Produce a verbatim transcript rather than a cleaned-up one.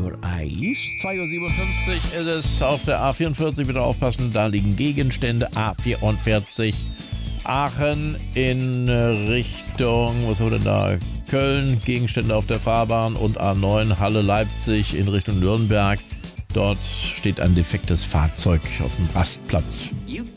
über Eis. zwei Uhr siebenundfünfzig ist es auf der A vierundvierzig. Bitte aufpassen, da liegen Gegenstände. A vierundvierzig Aachen in Richtung, was haben wir denn da? Köln, Gegenstände auf der Fahrbahn und A neun Halle Leipzig in Richtung Nürnberg. Dort steht ein defektes Fahrzeug auf dem Rastplatz.